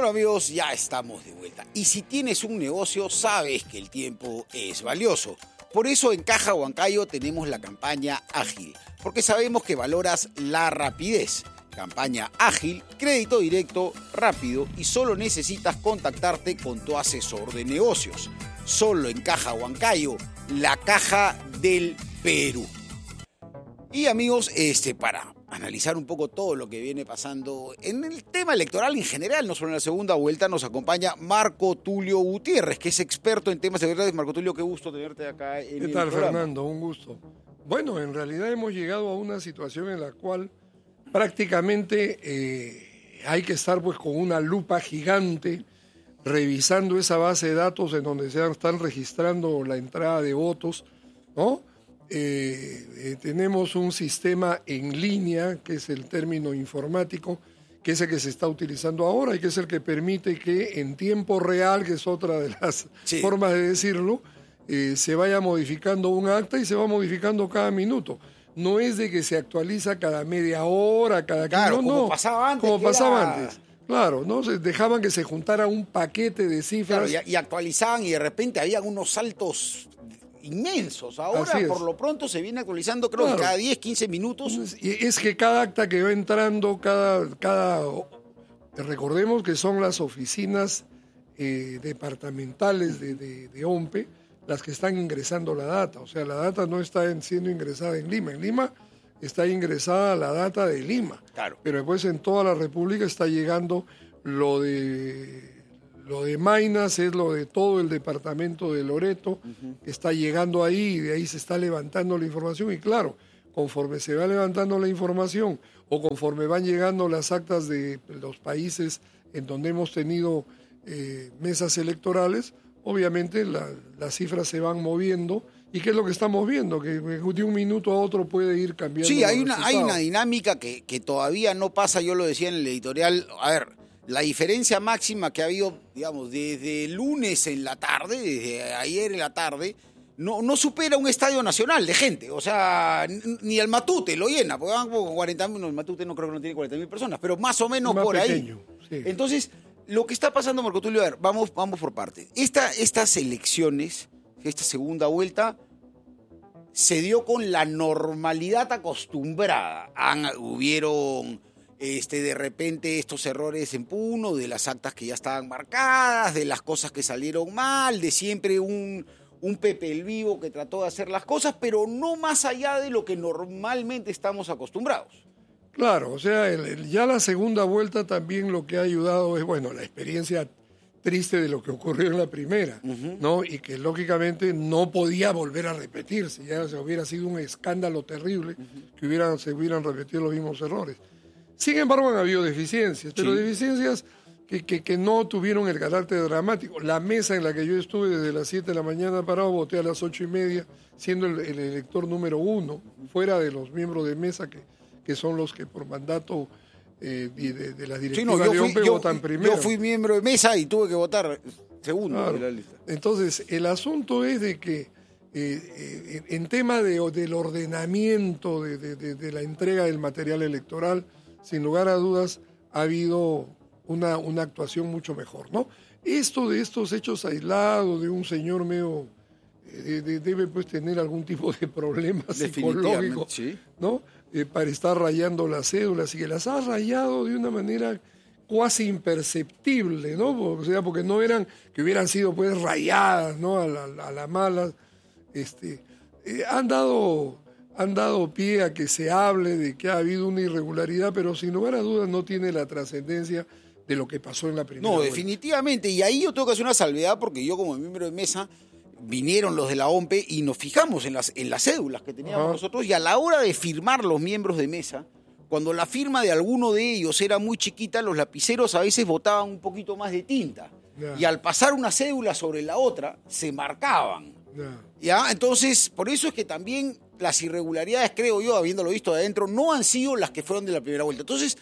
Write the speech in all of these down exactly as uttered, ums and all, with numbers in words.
Bueno, amigos, ya estamos de vuelta. Y si tienes un negocio, sabes que el tiempo es valioso. Por eso en Caja Huancayo tenemos la campaña Ágil, porque sabemos que valoras la rapidez. Campaña Ágil, crédito directo, rápido y solo necesitas contactarte con tu asesor de negocios. Solo en Caja Huancayo, la caja del Perú. Y amigos, este, para analizar un poco todo lo que viene pasando en el tema electoral en general, no solo en la segunda vuelta, nos acompaña Marco Tulio Gutiérrez, que es experto en temas electorales. Marco Tulio, qué gusto tenerte acá en el programa. ¿Qué tal, Fernando? Un gusto. Bueno, en realidad hemos llegado a una situación en la cual prácticamente eh, hay que estar pues con una lupa gigante revisando esa base de datos en donde se están registrando la entrada de votos, ¿no? Eh, eh, tenemos un sistema en línea, que es el término informático, que es el que se está utilizando ahora y que es el que permite que en tiempo real, que es otra de las sí. formas de decirlo, eh, se vaya modificando un acta y se va modificando cada minuto. No es de que se actualiza cada media hora, cada claro, kilo, como no, pasaba antes. Como pasaba era... antes. Claro, ¿no? Se dejaban que se juntara un paquete de cifras. Claro, y, y actualizaban y de repente habían unos saltos inmensos. Ahora, por lo pronto, se viene actualizando, creo claro. que cada diez, quince minutos. Y es que cada acta que va entrando, cada... cada recordemos que son las oficinas eh, departamentales de, de, de O M P E las que están ingresando la data. O sea, la data no está en, siendo ingresada en Lima. En Lima está ingresada la data de Lima. Claro. Pero después en toda la República está llegando lo de... Lo de Maynas es lo de todo el departamento de Loreto, uh-huh. que está llegando ahí y de ahí se está levantando la información. Y claro, conforme se va levantando la información o conforme van llegando las actas de los países en donde hemos tenido eh, mesas electorales, obviamente la, las cifras se van moviendo. ¿Y qué es lo que estamos viendo? Que de un minuto a otro puede ir cambiando. Sí, hay una, hay una dinámica que, que todavía no pasa, yo lo decía en el editorial. A ver, la diferencia máxima que ha habido, digamos, desde el lunes en la tarde, desde ayer en la tarde, no, no supera un estadio nacional de gente. O sea, ni el Matute lo llena, porque van como cuarenta mil, no, el Matute no creo que no tiene cuarenta mil personas, pero más o menos más por pequeño, ahí. Sí. Entonces, lo que está pasando, Marco Tulio, a ver, vamos, vamos por partes. Esta, estas elecciones, esta segunda vuelta, se dio con la normalidad acostumbrada. Han, hubieron... Este, de repente estos errores en Puno, de las actas que ya estaban marcadas, de las cosas que salieron mal, de siempre un, un Pepe el Vivo que trató de hacer las cosas, pero no más allá de lo que normalmente estamos acostumbrados. Claro, o sea, el, el, ya la segunda vuelta también lo que ha ayudado es, bueno, la experiencia triste de lo que ocurrió en la primera, uh-huh. ¿no? Y que lógicamente no podía volver a repetirse, ya se hubiera sido un escándalo terrible uh-huh. que hubieran, se hubieran repetido los mismos errores. Sin embargo, han habido deficiencias, pero sí. deficiencias que, que, que no tuvieron el carácter dramático. La mesa en la que yo estuve desde las siete de la mañana parado, voté a las ocho y media, siendo el, el elector número uno, fuera de los miembros de mesa, que, que son los que por mandato eh, de, de, de las directivas sí, no, de O M P E votan primero. Yo fui miembro de mesa y tuve que votar segundo claro. de la lista. Entonces, el asunto es de que eh, eh, en tema de, del ordenamiento de, de, de, de la entrega del material electoral, sin lugar a dudas, ha habido una, una actuación mucho mejor, ¿no? Esto de estos hechos aislados, de un señor medio, eh, de, debe pues tener algún tipo de problema psicológico, sí. ¿no? Eh, para estar rayando las cédulas y que las ha rayado de una manera cuasi imperceptible, ¿no? O sea, porque no eran, que hubieran sido pues rayadas, ¿no? A la, a la mala, este, eh, han dado... han dado pie a que se hable de que ha habido una irregularidad, pero sin lugar a dudas no tiene la trascendencia de lo que pasó en la primera No, vuelta. Definitivamente, y ahí yo tengo que hacer una salvedad porque yo como miembro de mesa vinieron los de la O M P E y nos fijamos en las, en las cédulas que teníamos Ajá. nosotros y a la hora de firmar los miembros de mesa, cuando la firma de alguno de ellos era muy chiquita, los lapiceros a veces botaban un poquito más de tinta ya. y al pasar una cédula sobre la otra se marcaban. Ya. ¿Ya? Entonces, por eso es que también las irregularidades, creo yo, habiéndolo visto de adentro, no han sido las que fueron de la primera vuelta. Entonces,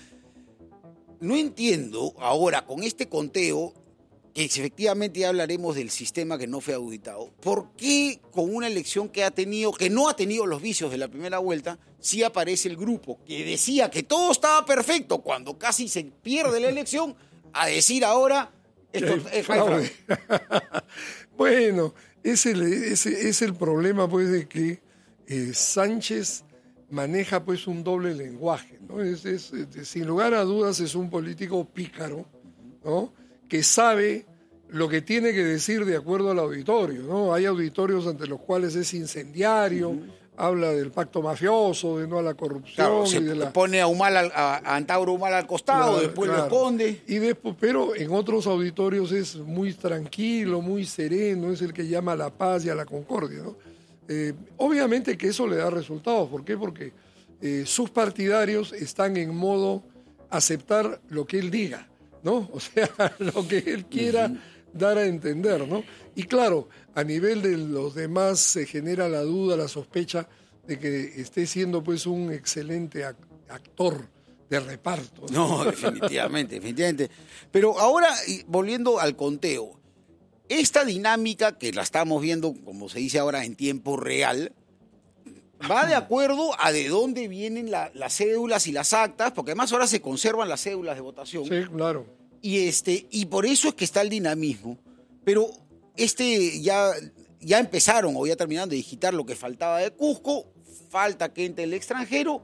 no entiendo ahora con este conteo, que efectivamente ya hablaremos del sistema que no fue auditado, ¿por qué con una elección que ha tenido, que no ha tenido los vicios de la primera vuelta, sí aparece el grupo que decía que todo estaba perfecto cuando casi se pierde la elección? a decir ahora esto es fraude. Bueno, es el, es, es el problema pues de que eh, Sánchez maneja pues un doble lenguaje, ¿no? Es, es, es, sin lugar a dudas es un político pícaro, ¿no? Que sabe lo que tiene que decir de acuerdo al auditorio, ¿no? Hay auditorios ante los cuales es incendiario, uh-huh. habla del pacto mafioso, de no a la corrupción. Claro, y se de la... pone a, Humal al, a, a Antauro Humala al costado, claro, después claro. lo esconde. Y después, pero en otros auditorios es muy tranquilo, muy sereno, es el que llama a la paz y a la concordia, ¿no? Eh, obviamente que eso le da resultados. ¿Por qué? Porque eh, sus partidarios están en modo aceptar lo que él diga, ¿no? O sea, lo que él quiera uh-huh. dar a entender, ¿no? Y claro, a nivel de los demás se genera la duda, la sospecha de que esté siendo pues un excelente actor de reparto. No, no definitivamente, definitivamente. Pero ahora, volviendo al conteo, esta dinámica que la estamos viendo, como se dice ahora, en tiempo real, va de acuerdo a de dónde vienen la, las cédulas y las actas, porque además ahora se conservan las cédulas de votación. Sí, claro. Y, este, y por eso es que está el dinamismo. Pero este ya, ya empezaron o ya terminaron de digitar lo que faltaba de Cusco, falta que entre el extranjero,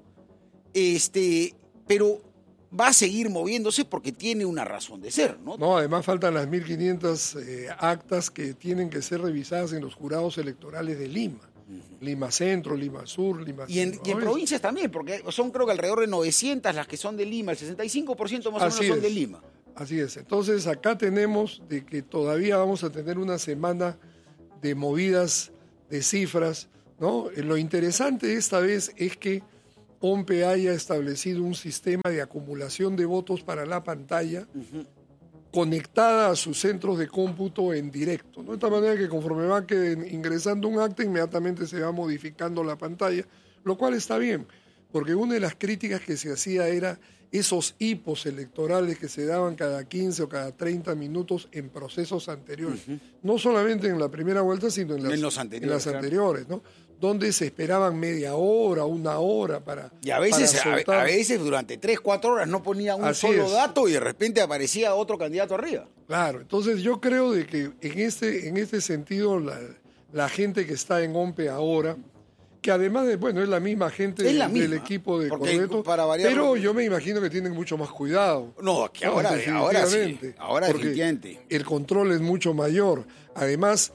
este, pero va a seguir moviéndose porque tiene una razón de ser, ¿no? No, además faltan las mil quinientas eh, actas que tienen que ser revisadas en los jurados electorales de Lima. Uh-huh. Lima Centro, Lima Sur, Lima Y en, Centro, y en provincias también, porque son creo que alrededor de novecientas las que son de Lima, el sesenta y cinco por ciento más Así o menos son es. de Lima. Así es. Entonces acá tenemos de que todavía vamos a tener una semana de movidas de cifras, ¿no? Lo interesante esta vez es que OMPE haya establecido un sistema de acumulación de votos para la pantalla uh-huh. conectada a sus centros de cómputo en directo, ¿no? De esta manera que conforme va que ingresando un acta, inmediatamente se va modificando la pantalla, lo cual está bien, porque una de las críticas que se hacía era esos hipos electorales que se daban cada quince o cada treinta minutos en procesos anteriores, uh-huh. no solamente en la primera vuelta, sino en las, en los anteriores, en las claro. anteriores, ¿no? Donde se esperaban media hora, una hora para Y a veces, para a, a veces durante tres, cuatro horas no ponía un Así solo es. dato y de repente aparecía otro candidato arriba. Claro, entonces yo creo de que en este, en este sentido la, la gente que está en OMPE ahora, que además de, bueno, es la misma gente es la del misma, equipo de Correto, variar, pero yo me imagino que tienen mucho más cuidado. No, que ahora, no, ahora sí, ahora definitivamente. El control es mucho mayor. Además,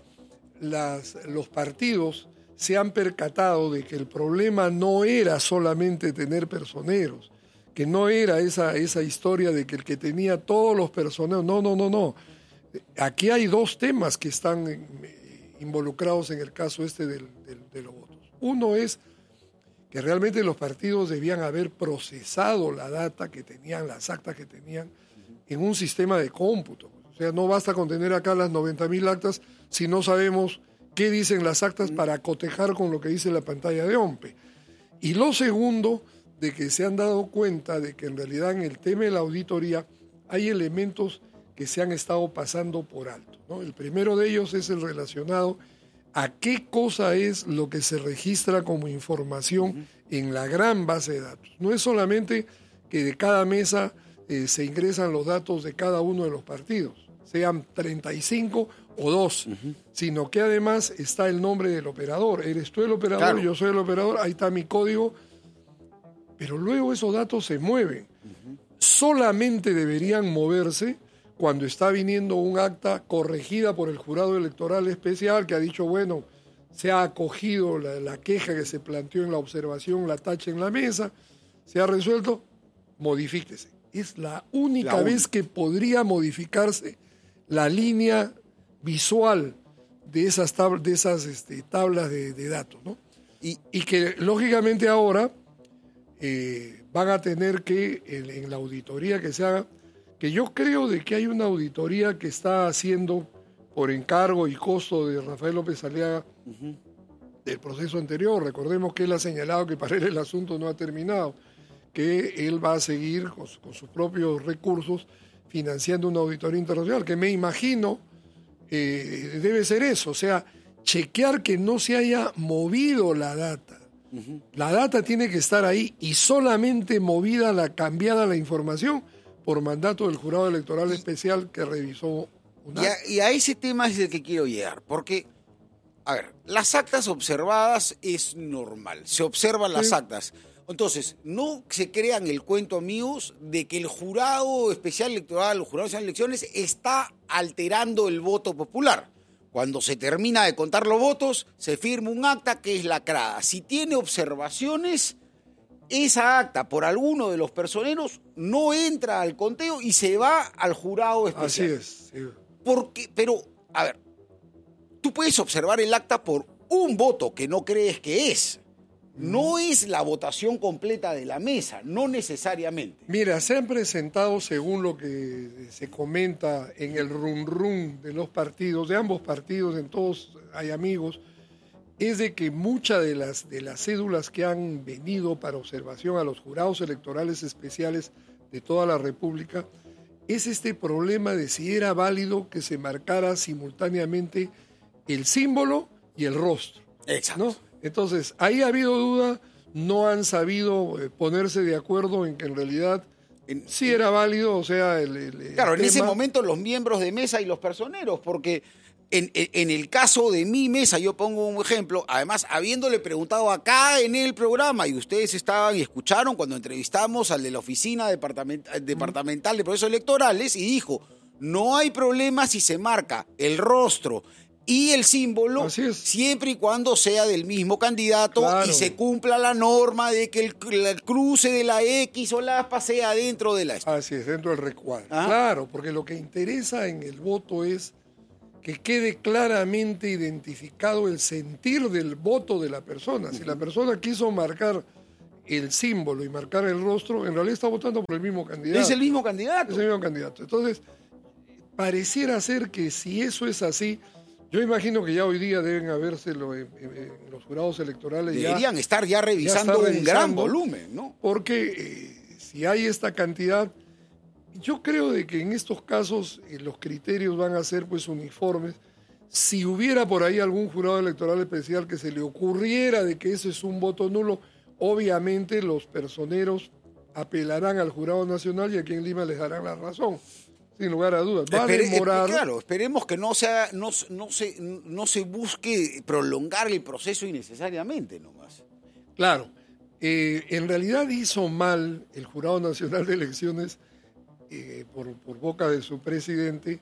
las, los partidos se han percatado de que el problema no era solamente tener personeros, que no era esa, esa historia de que el que tenía todos los personeros, no, no, no, no. Aquí hay dos temas que están involucrados en el caso este del, del, de los votos. Uno es que realmente los partidos debían haber procesado la data que tenían, las actas que tenían, en un sistema de cómputo. O sea, no basta con tener acá las noventa mil actas si no sabemos qué dicen las actas para cotejar con lo que dice la pantalla de OMPE. Y lo segundo, de que se han dado cuenta de que en realidad en el tema de la auditoría hay elementos que se han estado pasando por alto, ¿no? El primero de ellos es el relacionado a qué cosa es lo que se registra como información uh-huh. en la gran base de datos. No es solamente que de cada mesa eh, se ingresan los datos de cada uno de los partidos, sean treinta y cinco o dos, uh-huh. sino que además está el nombre del operador. Eres tú el operador, claro. Yo soy el operador, ahí está mi código, pero luego esos datos se mueven. Uh-huh. Solamente deberían moverse cuando está viniendo un acta corregida por el jurado electoral especial que ha dicho, bueno, se ha acogido la, la queja que se planteó en la observación, la tacha en la mesa, se ha resuelto, modifíquese. Es la única la vez que podría modificarse la línea visual de esas, tab- de esas este, tablas de, de datos, ¿no? Y, y que lógicamente ahora eh, van a tener que, en, en la auditoría que se haga, que yo creo de que hay una auditoría que está haciendo por encargo y costo de Rafael López Aliaga uh-huh. del proceso anterior. Recordemos que él ha señalado que para él el asunto no ha terminado, que él va a seguir con, con sus propios recursos financiando una auditoría internacional, que me imagino eh, debe ser eso, o sea, chequear que no se haya movido la data. Uh-huh. La data tiene que estar ahí y solamente movida, la cambiada la información, por mandato del jurado electoral especial que revisó una... Y a, y a ese tema es el que quiero llegar, porque, a ver, las actas observadas es normal, se observan las Sí. actas. Entonces, no se crean el cuento, amigos, de que el jurado especial electoral, el jurado nacional de elecciones, está alterando el voto popular. Cuando se termina de contar los votos, se firma un acta que es lacrada. Si tiene observaciones, esa acta por alguno de los personeros no entra al conteo y se va al jurado especial. Así es. Sí. Porque, pero, a ver, tú puedes observar el acta por un voto que no crees que es. No es la votación completa de la mesa, no necesariamente. Mira, se han presentado, según lo que se comenta en el run run de los partidos, de ambos partidos, en todos hay amigos, es de que muchas de las, de las cédulas que han venido para observación a los jurados electorales especiales de toda la República, es este problema de si era válido que se marcara simultáneamente el símbolo y el rostro. Exacto. ¿No? Entonces, ahí ha habido duda, no han sabido eh, ponerse de acuerdo en que en realidad En- sí era válido, o sea, el, el- el Claro, en ese tema- momento los miembros de mesa y los personeros, porque en, en- en el caso de mi mesa, yo pongo un ejemplo, además habiéndole preguntado acá en el programa, y ustedes estaban y escucharon cuando entrevistamos al de la Oficina Departament- Departamental de Procesos Electorales, y dijo, no hay problema si se marca el rostro y el símbolo, Así es. siempre y cuando sea del mismo candidato Claro. y se cumpla la norma de que el, el cruce de la X o la A P A sea dentro de la... Así es, dentro del recuadro. Ah. Claro, porque lo que interesa en el voto es que quede claramente identificado el sentir del voto de la persona. Si la persona quiso marcar el símbolo y marcar el rostro, en realidad está votando por el mismo candidato. Es el mismo candidato. Es el mismo candidato. Entonces, pareciera ser que si eso es así, yo imagino que ya hoy día deben habérselo en, en- en los jurados electorales. ya- Deberían estar ya revisando está un revisando. gran volumen, ¿no? Porque eh, si hay esta cantidad, yo creo de que en estos casos eh, los criterios van a ser pues uniformes. Si hubiera por ahí algún jurado electoral especial que se le ocurriera de que ese es un voto nulo, obviamente los personeros apelarán al jurado nacional y aquí en Lima les darán la razón, sin lugar a dudas. Va a Espere- demorar. eh, claro, esperemos que no, sea, no, no, se, no se busque prolongar el proceso innecesariamente nomás. Claro, eh, en realidad hizo mal el Jurado Nacional de Elecciones, eh, por, por boca de su presidente,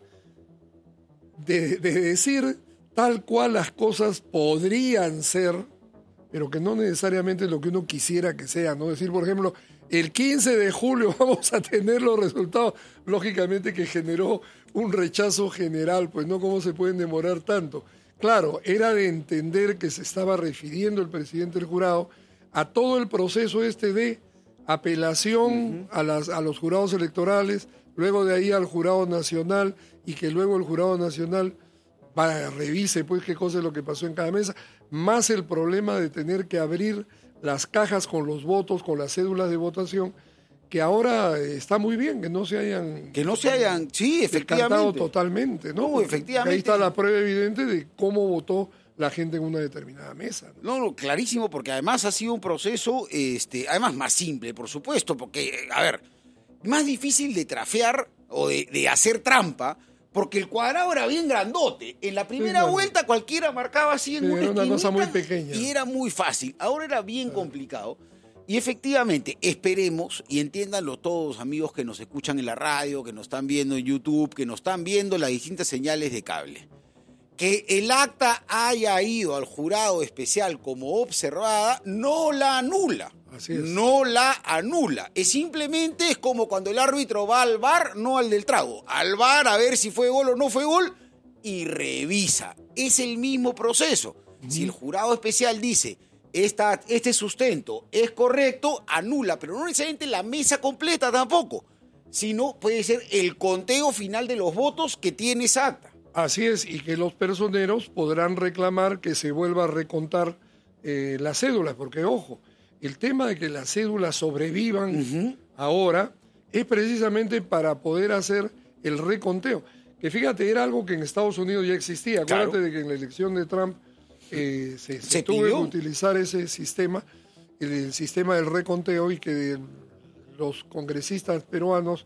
de, de decir tal cual las cosas podrían ser, pero que no necesariamente lo que uno quisiera que sea, ¿no? Decir, por ejemplo, el quince de julio vamos a tener los resultados, lógicamente que generó un rechazo general, pues no, ¿cómo se pueden demorar tanto? Claro, era de entender que se estaba refiriendo el presidente del jurado a todo el proceso este de apelación uh-huh. a, las, a los jurados electorales, luego de ahí al jurado nacional, y que luego el jurado nacional va, revise pues qué cosa es lo que pasó en cada mesa, más el problema de tener que abrir las cajas con los votos, con las cédulas de votación, que ahora está muy bien, que no se hayan... Que no se hayan, sí, efectivamente. totalmente, ¿no? No, efectivamente. Ahí está la prueba evidente de cómo votó la gente en una determinada mesa. ¿no? No, no, clarísimo, porque además ha sido un proceso, este, además más simple, por supuesto, porque, a ver, más difícil de trafear o de, de hacer trampa, porque el cuadrado era bien grandote. En la primera sí, claro. vuelta cualquiera marcaba así en sí, una era una cosa muy pequeña. Y era muy fácil. Ahora era bien claro. complicado. Y efectivamente, esperemos, y entiéndanlo todos, amigos que nos escuchan en la radio, que nos están viendo en YouTube, que nos están viendo las distintas señales de cable, que el acta haya ido al jurado especial como observada, no la anula. Así es. No la anula. Es simplemente es como cuando el árbitro va al V A R, no al del trago. Al V A R a ver si fue gol o no fue gol y revisa. Es el mismo proceso. Mm. Si el jurado especial dice esta, este sustento es correcto, anula, pero no necesariamente la mesa completa tampoco, sino puede ser el conteo final de los votos que tiene esa acta. Así es, y que los personeros podrán reclamar que se vuelva a recontar eh, las cédulas, porque ojo, el tema de que las cédulas sobrevivan uh-huh. ahora es precisamente para poder hacer el reconteo. Que fíjate, era algo que en Estados Unidos ya existía. Claro. Acuérdate de que en la elección de Trump eh, se, se, se tuvo que utilizar ese sistema, el, el sistema del reconteo, y que los congresistas peruanos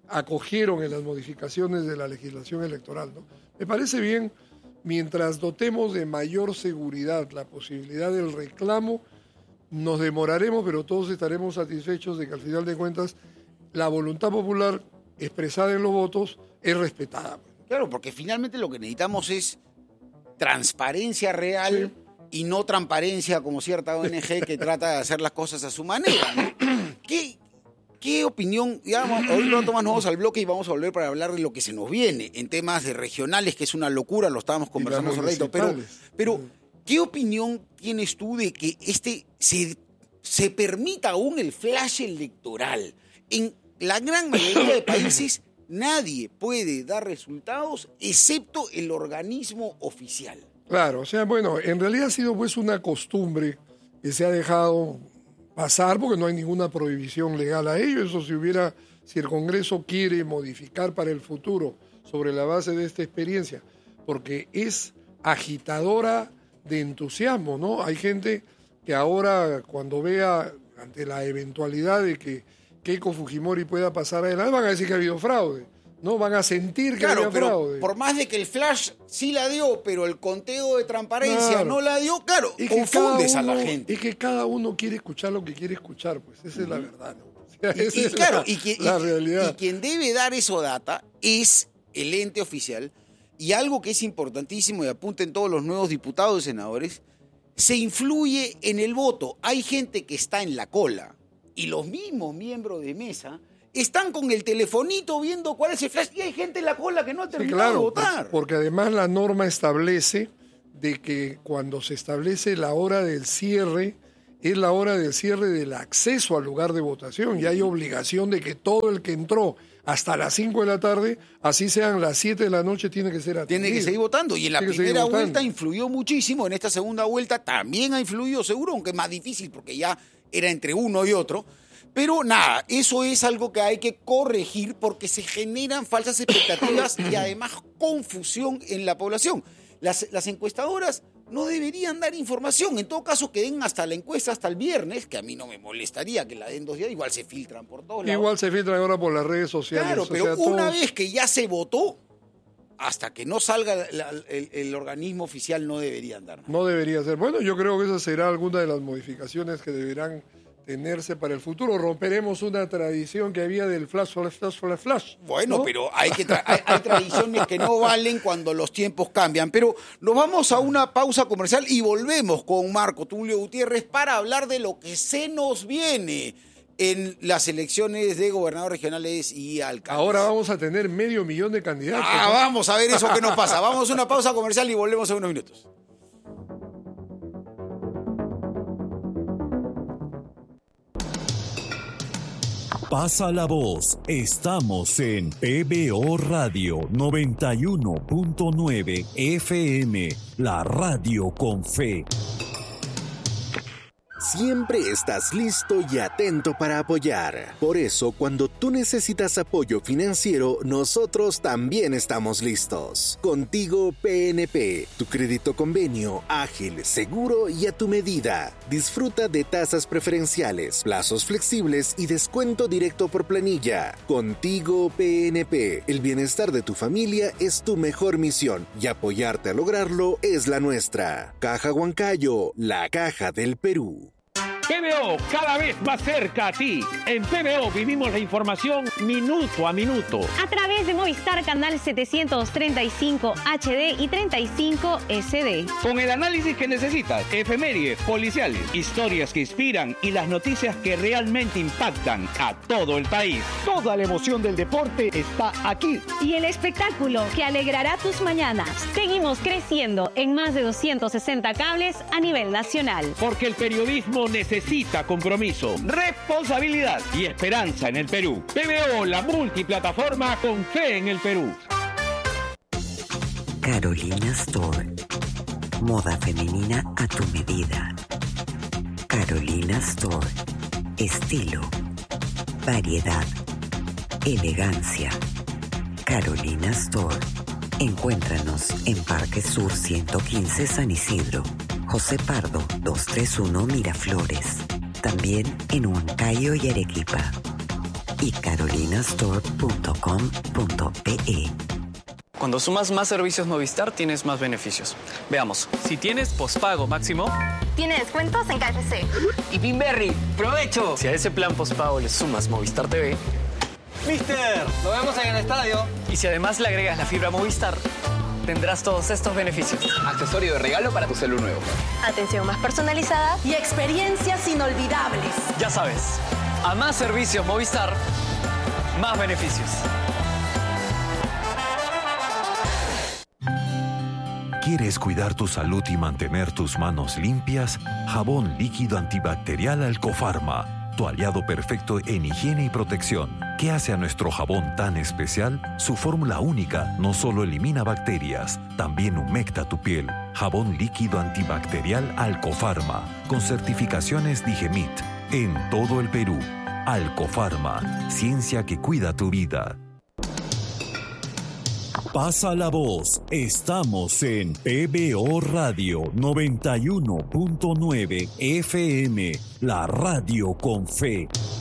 acogieron en las modificaciones de la legislación electoral, ¿no? Me parece bien, mientras dotemos de mayor seguridad la posibilidad del reclamo, nos demoraremos, pero todos estaremos satisfechos de que al final de cuentas la voluntad popular expresada en los votos es respetada. Claro, porque finalmente lo que necesitamos es transparencia real sí. y no transparencia como cierta O N G que trata de hacer las cosas a su manera, ¿no? ¿Qué, qué opinión? Ya, hoy rato más nos vamos al bloque y vamos a volver para hablar de lo que se nos viene en temas de regionales, que es una locura, lo estábamos conversando hace rato, pero, pero ¿qué opinión tienes tú de que este se, se permita aún el flash electoral? En la gran mayoría de países nadie puede dar resultados excepto el organismo oficial. Claro, o sea, bueno, en realidad ha sido pues una costumbre que se ha dejado pasar porque no hay ninguna prohibición legal a ello. Eso si hubiera, si el Congreso quiere modificar para el futuro sobre la base de esta experiencia, porque es agitadora de entusiasmo, ¿no? Hay gente que ahora cuando vea ante la eventualidad de que Keiko Fujimori pueda pasar adelante, van a decir que ha habido fraude, ¿no? Van a sentir que claro, había pero fraude. Por más de que el flash sí la dio, pero el conteo de transparencia claro. no la dio, claro, es confundes uno, a la gente. Es que cada uno quiere escuchar lo que quiere escuchar, pues esa uh-huh. es la verdad, ¿no? O sea, y, esa y es claro, la, y, quien, la y, realidad. y quien debe dar eso data es el ente oficial. Y algo que es importantísimo, y apunten todos los nuevos diputados y senadores, se influye en el voto. Hay gente que está en la cola y los mismos miembros de mesa están con el telefonito viendo cuál es el flash y hay gente en la cola que no ha terminado sí, claro, de votar. Porque además la norma establece de que cuando se establece la hora del cierre, es la hora del cierre del acceso al lugar de votación y hay obligación de que todo el que entró hasta las cinco de la tarde, así sean las siete de la noche, tiene que ser atendido. Tiene que seguir votando. Y en la tiene primera vuelta influyó muchísimo, en esta segunda vuelta también ha influido seguro, aunque es más difícil porque ya era entre uno y otro. Pero nada, eso es algo que hay que corregir porque se generan falsas expectativas y además confusión en la población. Las, las encuestadoras no deberían dar información. En todo caso, que den hasta la encuesta hasta el viernes, que a mí no me molestaría que la den dos días, igual se filtran por todos lados. Igual se filtran ahora por las redes sociales. Claro, pero o sea, una todos... vez que ya se votó, hasta que no salga la, el, el organismo oficial no deberían dar nada. No debería ser. Bueno, yo creo que esa será alguna de las modificaciones que deberán tenerse para el futuro. Romperemos una tradición que había del flash, flash, flash, flash, flash. Bueno, ¿no? pero hay, que tra- hay, hay tradiciones que no valen cuando los tiempos cambian. Pero nos vamos a una pausa comercial y volvemos con Marco Tulio Gutiérrez para hablar de lo que se nos viene en las elecciones de gobernadores regionales y alcaldes. Ahora vamos a tener medio millón de candidatos. Ah, ¿no? vamos a ver eso que nos pasa. Vamos a una pausa comercial y volvemos en unos minutos. Pasa la voz. Estamos en P B O Radio noventa y uno punto nueve F M, la radio con fe. Siempre estás listo y atento para apoyar. Por eso, cuando tú necesitas apoyo financiero, nosotros también estamos listos. Contigo P N P, tu crédito convenio, ágil, seguro y a tu medida. Disfruta de tasas preferenciales, plazos flexibles y descuento directo por planilla. Contigo P N P, el bienestar de tu familia es tu mejor misión y apoyarte a lograrlo es la nuestra. Caja Huancayo, la caja del Perú. P B O, cada vez más cerca a ti. En P B O vivimos la información minuto a minuto. A través de Movistar Canal setecientos treinta y cinco H D y treinta y cinco S D. Con el análisis que necesitas, efemérides, policiales, historias que inspiran y las noticias que realmente impactan a todo el país. Toda la emoción del deporte está aquí. Y el espectáculo que alegrará tus mañanas. Seguimos creciendo en más de doscientos sesenta cables a nivel nacional. Porque el periodismo necesita Necesita compromiso, responsabilidad y esperanza en el Perú. P B O, la multiplataforma con fe en el Perú. Carolina Store. Moda femenina a tu medida. Carolina Store. Estilo, variedad, elegancia. Carolina Store. Encuéntranos en Parque Sur ciento quince San Isidro. José Pardo, doscientos treinta y uno Miraflores. También en Huancayo y Arequipa. y carolina store punto com punto pe. Cuando sumas más servicios Movistar, tienes más beneficios. Veamos. Si tienes pospago máximo, tiene descuentos en K F C. Y Pinberry, ¡provecho! Si a ese plan pospago le sumas Movistar T V, ¡Mister! ¡Nos vemos en el estadio! Y si además le agregas la fibra Movistar, tendrás todos estos beneficios. Accesorio de regalo para tu celu nuevo. Atención más personalizada y experiencias inolvidables. Ya sabes, a más servicios Movistar, más beneficios. ¿Quieres cuidar tu salud y mantener tus manos limpias? Jabón líquido antibacterial Alcofarma, tu aliado perfecto en higiene y protección. ¿Qué hace a nuestro jabón tan especial? Su fórmula única no solo elimina bacterias, también humecta tu piel. Jabón líquido antibacterial Alcofarma, con certificaciones Digemit, en todo el Perú. Alcofarma, ciencia que cuida tu vida. Pasa la voz. Estamos en P B O Radio noventa y uno punto nueve F M, la radio con fe.